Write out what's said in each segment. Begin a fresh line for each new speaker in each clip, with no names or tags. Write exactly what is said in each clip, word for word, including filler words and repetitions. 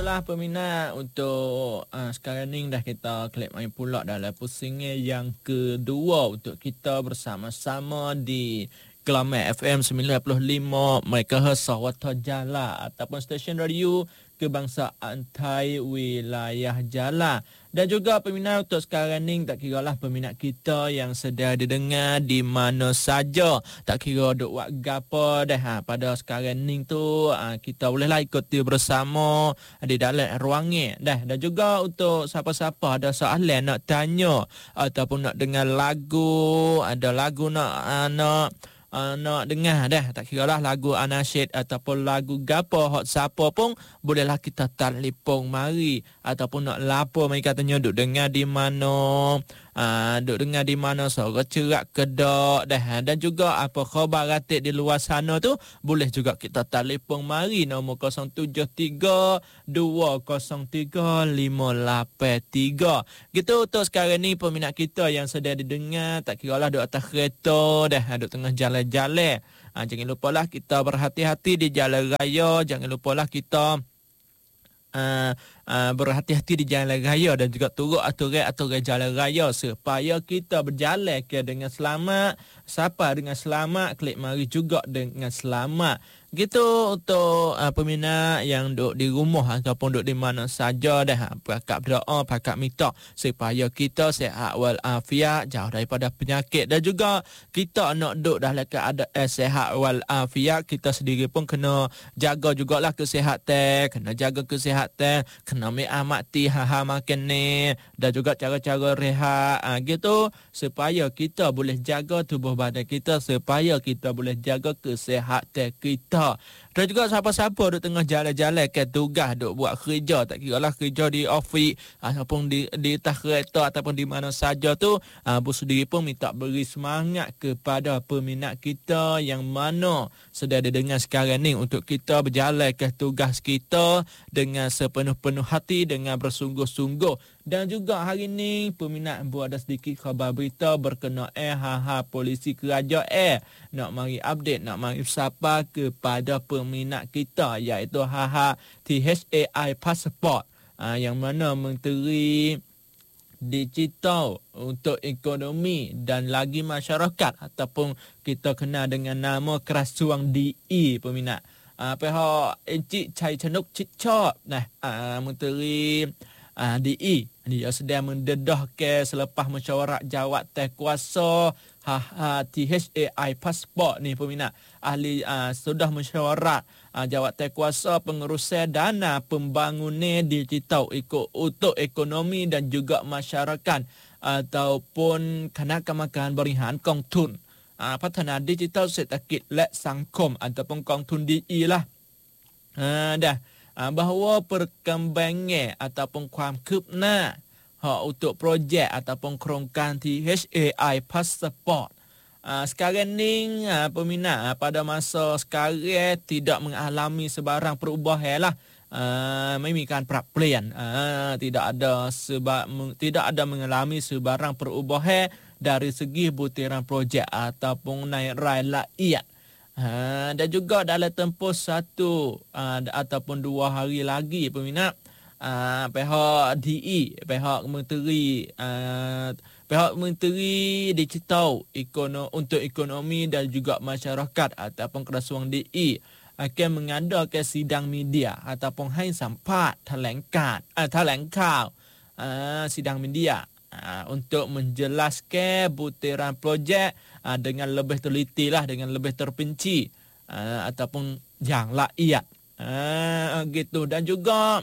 itulah peminat untuk uh, sekarang ni dah kita klik main pula dalam pusingnya yang kedua untuk kita bersama-sama di Kelamat F M sembilan puluh lima megahertz Sawata Jala ataupun stesen radio kebangsaan Thai wilayah Jala. Dan juga peminat untuk sekarang ni tak kira lah peminat kita yang sedang didengar di mana saja. Tak kira duk buat gapo dah. Ha, pada sekarang ni tu ha, kita bolehlah ikuti bersama di dalam ruangnya dah. Dan juga untuk siapa-siapa ada soalan nak tanya ataupun nak dengar lagu, ada lagu nak uh, nak Uh, nak dengar dah, tak kira lah lagu anasyid ataupun lagu gapo hot siapa pun bolehlah kita telefon mari ataupun nak lapo mai katanya duk dengar di mana uh, duk dengar di mana suara cerak kedak dah. Dan juga apa khabar ratik di luar sana tu boleh juga kita telefon mari nombor kosong tujuh tiga dua kosong tiga lima lapan tiga. Gitu untuk sekarang ni peminat kita yang sedang didengar, tak kira lah duk atas kereta dah, duk tengah jalan jalan. Ha, jangan lupalah kita berhati-hati di jalan raya. Jangan lupalah kita uh, uh, berhati-hati di jalan raya dan juga turut aturan-aturan jalan raya supaya kita berjalan ke dengan selamat, sampai dengan selamat, klik mari juga dengan selamat. Gitu untuk uh, peminat yang duduk di rumah ataupun duduk di mana saja dah, pakak berdoa, pakak minta supaya kita sihat walafiat, jauh daripada penyakit. Dan juga kita nak duduk dalam keadaan sihat walafiat, kita sendiri pun kena jaga jugalah kesihatan, kena jaga kesihatan, kena mengamati hal-hal makan ni dan juga cara-cara rehat uh, gitu supaya kita boleh jaga tubuh badan kita, supaya kita boleh jaga kesihatan kita. Dan juga siapa-siapa duk tengah jalan-jalan ke tugas, duk buat kerja, tak kira lah kerja di office ataupun di di atas kereta ataupun di mana saja tu, Abu sendiri pun minta beri semangat kepada peminat kita yang mana sedang didengar sekarang ni untuk kita berjalan ke tugas kita dengan sepenuh-penuh hati, dengan bersungguh-sungguh. Dan juga hari ni peminat buat ada sedikit khabar berita berkenaan hal-hal polisi kerajaan nak mari update, nak mari sapa kepada peminat kita, iaitu hal-hal T H A I passport uh, yang mana Menteri Digital untuk Ekonomi dan lagi Masyarakat ataupun kita kenal dengan nama Kerasuang D E peminat. Uh, pihak Encik Chai Chanuk Cicop, nah uh, Menteri Uh, D E dia sedang mendedah ke selepas mesyuarat jawatan kuasa ha, ha, T H A I passport ni peminat. Ahli uh, sudah mesyuarat uh, jawatan kuasa pengurusan dana pembangunan digital ikut untuk ekonomi dan juga masyarakat ataupun Kanakamakaran Barihan Kong Tun uh, Pathana Digital Setakit Let Sangkom ataupun Kong Tun D E lah. Uh, dah bahawa perkembangan ataupun ความคืบหน้า ha, untuk projek ataupun kerongkan T H A I passport uh, sekarang ni uh, peminat uh, pada masa sekarang tidak mengalami sebarang perubahan lah. Uh, ไม่มีการปรับเปลี่ยน uh, tidak ada sebab tidak ada mengalami sebarang perubahan dari segi butiran projek ataupun naik raya laiyat. Ha, dan juga dalam tempoh satu uh, ataupun dua hari lagi peminat, uh, pihak D E, pihak Menteri uh, pihak Menteri Digital Ekono, untuk Ekonomi dan juga Masyarakat ataupun Kerasuang D E akan mengadakan sidang media ataupun hai sampat telengkat uh, telengkau uh, sidang media uh, untuk menjelaskan butiran projek Uh, dengan lebih teliti lah, dengan lebih terperinci uh, ataupun yang laiyat uh, gitu. Dan juga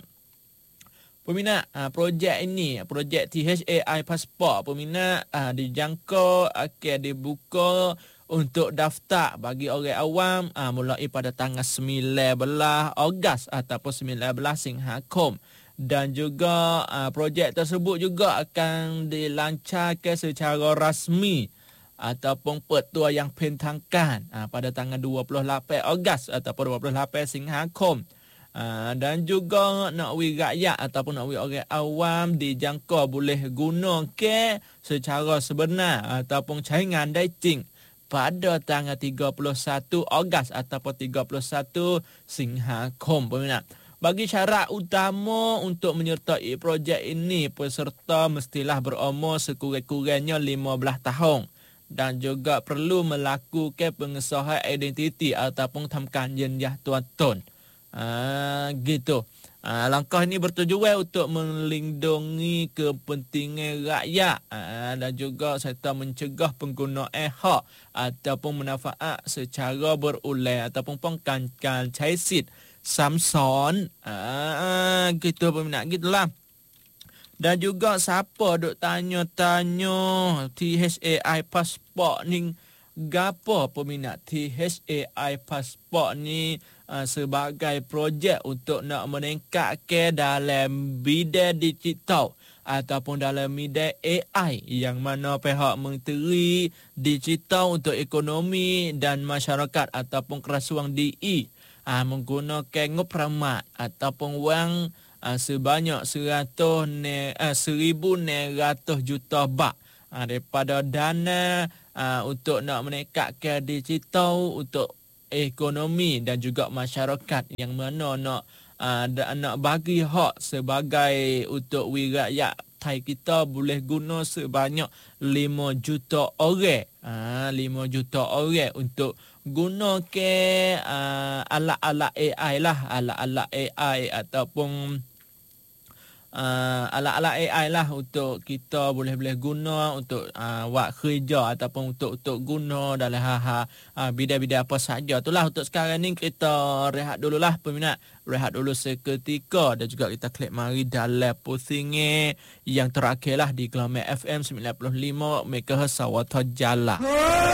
peminat uh, projek ini, projek T H A I passport peminat uh, dijangka akan dibuka untuk daftar bagi orang awam uh, mulai pada tanggal sembilan belas Ogos ataupun sembilan belas Singhakom. Dan juga uh, projek tersebut juga akan dilancarkan secara rasmi ataupun petua yang pentangkan uh, pada tanggal dua puluh lapan Ogos ataupun dua puluh lapan Singhakom. Uh, dan juga nak wi rakyat ataupun nak wi orang awam dijangka boleh guna ke secara sebenar ataupun caringan dating pada tanggal tiga puluh satu Ogos ataupun tiga puluh satu Singhakom peminat. Bagi syarat utama untuk menyertai projek ini, peserta mestilah berumur sekurang-kurangnya lima belas tahun dan juga perlu melakukan pengesahan identiti ataupun tamkan jenjah tuan-tuan. Ah, gitu. Ah, langkah ini bertujuan untuk melindungi kepentingan rakyat ah, dan juga serta mencegah penggunaan hak ataupun manfaat secara berulang ataupun pengkankan caisit Samson. Ah, gitu peminat, gitulah. Dan juga siapa duk tanya-tanya T H A I pasport ni gapo peminat? T H A I pasport ni uh, sebagai projek untuk nak meningkatkan dalam bidang digital ataupun dalam bidang A I, yang mana pihak Menteri Digital untuk Ekonomi dan Masyarakat ataupun Kerasuan D E uh, menggunakan ngoperamat ataupun wang uh, sebanyak seratus ne, uh, seribu enam ratus juta baht uh, daripada dana uh, untuk nak meningkatkan digital untuk ekonomi dan juga masyarakat, yang mana nak uh, nak bagi hak sebagai untuk rakyat Thai kita boleh guna sebanyak lima juta orang. Uh, lima juta orang untuk guna ke uh, alat-alat A I lah, alat-alat A I ataupun uh, alat-alat A I lah untuk kita boleh-boleh guna untuk uh, buat kerja ataupun untuk untuk guna dalam hal-hal uh, bidang-bidang apa saja. Itulah untuk sekarang ni kita rehat dululah peminat. Rehat dulu seketika dan juga kita klik mari dalam pusingnya yang terakhirlah di Glamour F M sembilan puluh lima megahertz Sawata Jala.